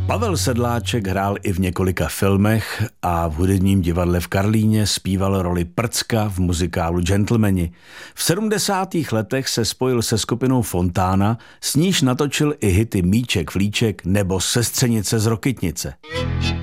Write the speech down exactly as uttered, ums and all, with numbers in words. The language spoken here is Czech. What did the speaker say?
Pavel Sedláček hrál i v několika filmech a v hudebním divadle v Karlíně zpíval roli Prcka v muzikálu Gentlemani. V sedmdesátých letech se spojil se skupinou Fontána, s níž natočil i hity Míček Flíček nebo Sestřenice z Rokytnice.